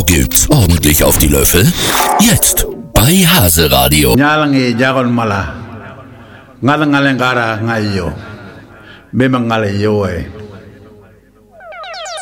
Gibt's ordentlich auf die Löffel? Jetzt bei Hase Radio. Nyalangi jagon mala. Ngala ngalen gara ngayo. Memang ngale yoe.